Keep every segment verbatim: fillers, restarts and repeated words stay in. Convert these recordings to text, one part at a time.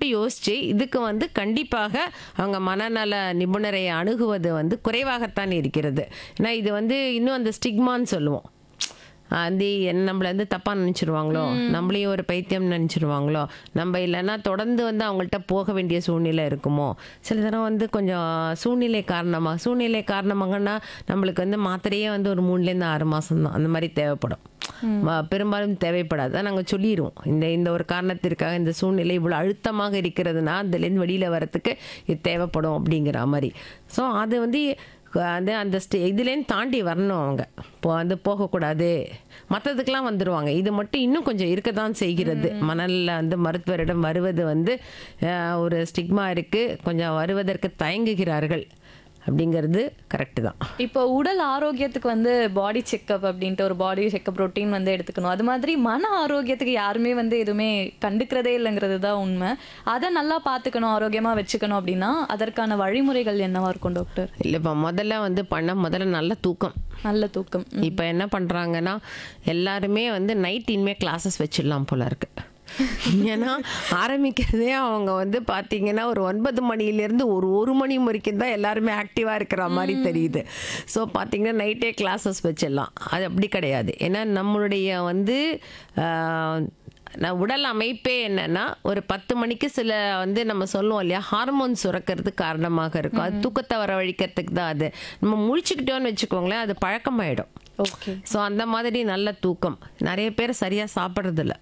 அப்போ யோசிச்சு இதுக்கு வந்து கண்டிப்பாக அவங்க மனநல நிபுணரை அணுகுவது வந்து குறைவாகத்தான் இருக்கிறது. ஏன்னா இது வந்து இன்னும் அந்த ஸ்டிக்மான்னு சொல்லுவோம். அது நம்மள வந்து தப்பாக நினச்சிருவாங்களோ, நம்மளையும் ஒரு பைத்தியம் நினச்சிருவாங்களோ, நம்ம இல்லைன்னா தொடர்ந்து வந்து அவங்கள்ட்ட போக வேண்டிய சூழ்நிலை இருக்குமோ. சில தரம் வந்து கொஞ்சம் சூழ்நிலை காரணமாக சூழ்நிலை காரணமாகனா நம்மளுக்கு வந்து மாத்திரையே வந்து ஒரு மூணுலேருந்து ஆறு மாதம் தான் அந்த மாதிரி தேவைப்படும். பெரும்பாலும் தேவைப்படாது. தான் நாங்கள் சொல்லிடுவோம், இந்த இந்த ஒரு காரணத்திற்காக இந்த சூழ்நிலை இவ்வளோ அழுத்தமாக இருக்கிறதுனா அதுலேருந்து வெளியில் வரத்துக்கு இது தேவைப்படும் அப்படிங்கிற மாதிரி. ஸோ அது வந்து அந்த அந்த ஸ்டே இதுலேருந்து தாண்டி வரணும். அவங்க இப்போ வந்து போகக்கூடாது, மற்றதுக்கெலாம் வந்துடுவாங்க. இது மட்டும் இன்னும் கொஞ்சம் இருக்க தான் செய்கிறது. மணலில் வந்து மருத்துவரிடம் வருவது வந்து ஒரு ஸ்டிக்மா இருக்குது, கொஞ்சம் வருவதற்கு தயங்குகிறார்கள் அப்படிங்கிறது கரெக்டு தான். இப்போ உடல் ஆரோக்கியத்துக்கு வந்து பாடி செக்கப் அப்படின்ட்டு ஒரு பாடி செக்கப் ரொட்டீன் வந்து எடுத்துக்கணும். அது மாதிரி மன ஆரோக்கியத்துக்கு யாருமே வந்து எதுவுமே கண்டுக்கிறதே இல்லைங்கிறது தான் உண்மை. அதை நல்லா பார்த்துக்கணும், ஆரோக்கியமாக வச்சுக்கணும் அப்படின்னா அதற்கான வழிமுறைகள் என்னவா இருக்கும் டாக்டர்? இல்லைப்பா, முதல்ல வந்து பண்ண முதல்ல நல்ல தூக்கம். நல்ல தூக்கம். இப்போ என்ன பண்ணுறாங்கன்னா எல்லாருமே வந்து நைட் இனிமேல் கிளாஸஸ் வச்சிடலாம் போல இருக்கு. ஏன்னா ஆரம்பிக்கிறதே அவங்க வந்து பார்த்தீங்கன்னா ஒரு ஒன்பது மணிலேருந்து ஒரு ஒரு மணி வரைக்கும் தான் எல்லாருமே ஆக்டிவாக இருக்கிற மாதிரி தெரியுது. ஸோ பார்த்தீங்கன்னா நைட்டே கிளாஸஸ் வச்சிடலாம். அது அப்படி கிடையாது. ஏன்னா நம்மளுடைய வந்து நான் உடல் அமைப்பே என்னன்னா ஒரு பத்து மணிக்கு சில வந்து நம்ம சொல்லுவோம் இல்லையா, ஹார்மோன் சுரக்கிறதுக்கு காரணமாக இருக்கும். அது தூக்கத்தை வரவழைக்கிறதுக்கு தான். அது நம்ம முழிச்சுக்கிட்டோன்னு வச்சுக்கோங்களேன், அது பழக்கமாயிடும். ஓகே. ஸோ அந்த மாதிரி நல்ல தூக்கம். நிறைய பேர் சரியாக சாப்பிட்றதில்ல.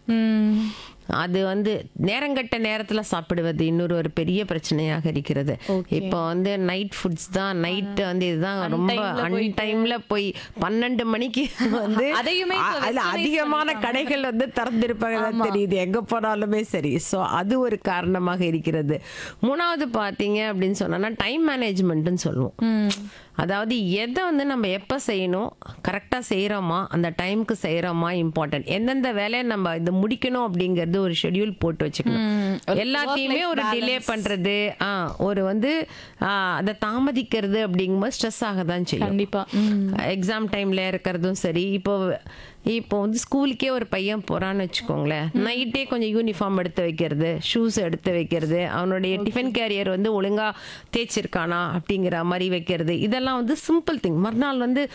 அது வந்து நேரங்கட்ட நேரத்தில் சாப்பிடுவது இன்னொரு ஒரு பெரிய பிரச்சனையாக இருக்கிறது. இப்போ வந்து நைட் ஃபுட்ஸ் தான், நைட்டு வந்து இதுதான் ரொம்ப அன்டைமில் போய் பன்னெண்டு மணிக்கு வந்து அதில் அதிகமான கடைகள் வந்து திறந்திருப்பாங்க தெரியுது எங்கே போனாலுமே சரி. ஸோ அது ஒரு காரணமாக இருக்கிறது. மூணாவது பார்த்தீங்க அப்படின்னு சொன்னோன்னா டைம் மேனேஜ்மெண்ட்டுன்னு சொல்லுவோம். அதாவது எதை வந்து நம்ம எப்போ செய்யணும், கரெக்டாக செய்கிறோமா, அந்த டைமுக்கு செய்கிறோமா இம்பார்ட்டன்ட். எந்தெந்த வேலையை நம்ம இதை முடிக்கணும் அப்படிங்கிறது ஒரு ஷெட்யூல் போட்டு வச்சுக்கணும். எல்லாத்தையுமே ஒரு டிலே பண்ணுறது, ஆ ஒரு வந்து அதை தாமதிக்கிறது அப்படிங்கும்போது ஸ்ட்ரெஸ் ஆக தான் செய்யும். கண்டிப்பாக எக்ஸாம் டைமில் இருக்கிறதும் சரி. இப்போ இப்போ வந்து ஸ்கூலுக்கே ஒரு பையன் போகிறான்னு வச்சுக்கோங்களேன், நைட்டே கொஞ்சம் யூனிஃபார்ம் எடுத்து வைக்கிறது, ஷூஸ் எடுத்து வைக்கிறது, அவனுடைய டிஃபன் கேரியர் வந்து ஒழுங்காக தேய்ச்சிருக்கானா அப்படிங்கிற மாதிரி வைக்கிறது. இதெல்லாம் வந்து சிம்பிள் திங். மறுநாள் வந்து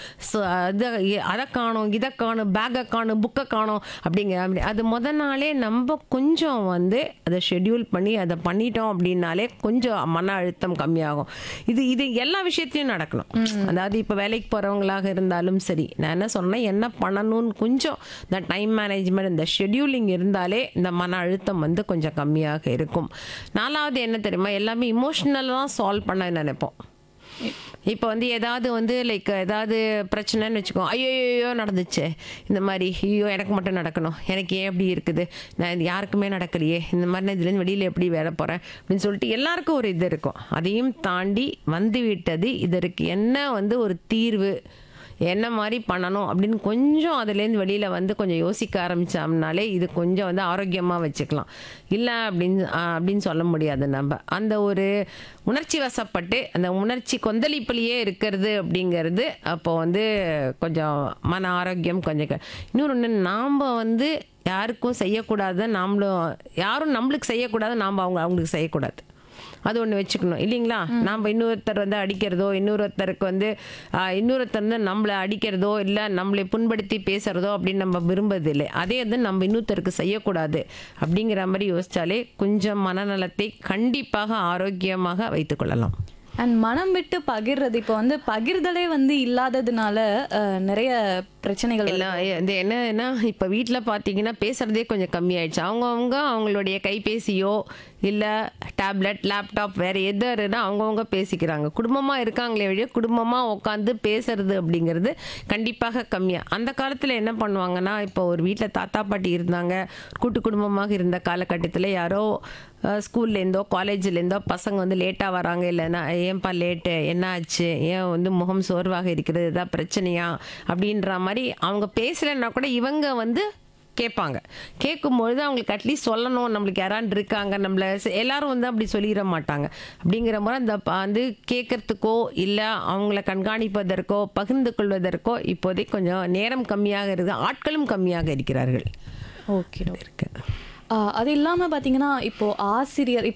அதை காணும், இதை காணும், பேக்கை காணும், புக்கை காணும் அப்படிங்கிற அது முத நாளே நம்ம கொஞ்சம் வந்து அதை ஷெட்யூல் பண்ணி அதை பண்ணிட்டோம் அப்படின்னாலே கொஞ்சம் மன அழுத்தம் கம்மியாகும். இது இது எல்லா விஷயத்தையும் நடக்கணும். அதாவது இப்போ வேலைக்கு போகிறவங்களாக இருந்தாலும் சரி, நான் என்ன சொன்னேன், என்ன பண்ணணும்னு கொஞ்சம் இந்த டைம் மேனேஜ்மெண்ட், இந்த ஷெட்யூலிங் இருந்தாலே இந்த மன அழுத்தம் வந்து கொஞ்சம் கம்மியாக இருக்கும். நாலாவது என்ன தெரியுமா, எல்லாமே இமோஷனலாக தான் சால்வ் பண்ண நினைப்போம். இப்போ வந்து ஏதாவது வந்து லைக் ஏதாவது பிரச்சனைன்னு வச்சுக்கோ, ஐயோ நடந்துச்சு இந்த மாதிரி, ஐயோ எனக்கு மட்டும் நடக்கணும், எனக்கு ஏன் எப்படி இருக்குது, நான் யாருக்குமே நடக்கலையே, இந்த மாதிரி நான் இதுலேருந்து வெளியில் எப்படி வேலை போகிறேன் அப்படின்னு சொல்லிட்டு எல்லாருக்கும் ஒரு இது இருக்கும். அதையும் தாண்டி வந்து விட்டது, இதற்கு என்ன வந்து ஒரு தீர்வு, என்ன மாதிரி பண்ணணும் அப்படின்னு கொஞ்சம் அதுலேருந்து வெளியில் வந்து கொஞ்சம் யோசிக்க ஆரம்பித்தோம்னாலே இது கொஞ்சம் வந்து ஆரோக்கியமாக வச்சுக்கலாம். இல்லை அப்படின்னு அப்படின்னு சொல்ல முடியாது. நம்ம அந்த ஒரு உணர்ச்சி வசப்பட்டு அந்த உணர்ச்சி கொந்தளிப்புலையே இருக்கிறது அப்படிங்கிறது அப்போ வந்து கொஞ்சம் மன ஆரோக்கியம் கொஞ்சம். இன்னொரு ஒன்று, நாம் வந்து யாருக்கும் செய்யக்கூடாது, நாமளும் யாரும் நம்மளுக்கு செய்யக்கூடாது, நாம் அவங்க அவங்களுக்கு செய்யக்கூடாது. அது ஒன்று வச்சுக்கணும் இல்லைங்களா. நாம் இன்னொருத்தர் வந்து அடிக்கிறதோ, இன்னொருத்தருக்கு வந்து இன்னொருத்தர் வந்து நம்மளை அடிக்கிறதோ இல்லை நம்மளை புண்படுத்தி பேசுகிறதோ அப்படின்னு நம்ம விரும்புவதில்லை. அதே வந்து நம்ம இன்னொருத்தருக்கு செய்யக்கூடாது அப்படிங்கிற மாதிரி யோசித்தாலே கொஞ்சம் மனநலத்தை கண்டிப்பாக ஆரோக்கியமாக வைத்துக்கொள்ளலாம். அண்ட் மனம் விட்டு பகிர்றது, இப்போ வந்து பகிர்தலே வந்து இல்லாததுனால நிறைய பிரச்சனைகள் எல்லாம் இது என்னன்னா, இப்போ வீட்டில் பார்த்தீங்கன்னா பேசுகிறதே கொஞ்சம் கம்மியாயிடுச்சு. அவங்கவுங்க அவங்களுடைய கைபேசியோ இல்லை டேப்லெட், லேப்டாப் வேறு எதுனா அவங்கவுங்க பேசிக்கிறாங்க. குடும்பமாக இருக்காங்களே வழியோ குடும்பமாக உட்காந்து பேசுறது அப்படிங்கிறது கண்டிப்பாக கம்மியாக. அந்த காலத்தில் என்ன பண்ணுவாங்கன்னா, இப்போ ஒரு வீட்டில் தாத்தா பாட்டி இருந்தாங்க, கூட்டு குடும்பமாக இருந்த காலகட்டத்தில் யாரோ ஸ்கூல்லேருந்தோ காலேஜ்லேருந்தோ பசங்க வந்து லேட்டாக வராங்க, இல்லைன்னா ஏன்பா லேட்டு, என்ன ஆச்சு, ஏன் வந்து முகம் சோர்வாக இருக்கிறது, ஏதாவது பிரச்சனையா அப்படின்ற மாதிரி அவங்க பேசலைன்னா கூட இவங்க வந்து கேட்பாங்க. கேட்கும்பொழுது அவங்களுக்கு அட்லீஸ்ட் சொல்லணும், நம்மளுக்கு யாரான்னு இருக்காங்க, நம்மளை எல்லாரும் வந்து அப்படி சொல்லிட மாட்டாங்க. அப்படிங்கிற மாதிரி அந்த வந்து கேட்கறதுக்கோ இல்லை அவங்கள கண்காணிப்பதற்கோ பகிர்ந்து கொள்வதற்கோ இப்போதைக்கு கொஞ்சம் நேரம் கம்மியாக இருக்குது, ஆட்களும் கம்மியாக இருக்கிறார்கள். ஓகே இருக்கு. அது இல்லாமல் பார்த்தீங்கன்னா இப்போ ஆசிரியர், இப்போ